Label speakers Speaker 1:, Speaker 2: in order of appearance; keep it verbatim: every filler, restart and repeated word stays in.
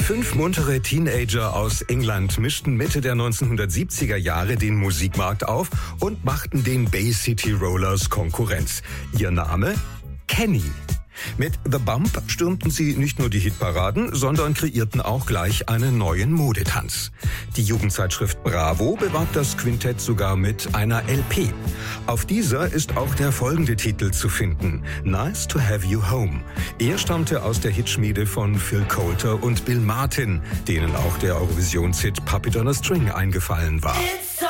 Speaker 1: Fünf muntere Teenager aus England mischten Mitte der neunzehnhundertsiebziger Jahre den Musikmarkt auf und machten den Bay City Rollers Konkurrenz. Ihr Name? Kenny. Mit The Bump stürmten sie nicht nur die Hitparaden, sondern kreierten auch gleich einen neuen Modetanz. Die Jugendzeitschrift Bravo bewarb das Quintett sogar mit einer L P. Auf dieser ist auch der folgende Titel zu finden: Nice to Have You Home. Er stammte aus der Hitschmiede von Phil Coulter und Bill Martin, denen auch der Eurovisionshit Puppet on a String eingefallen war.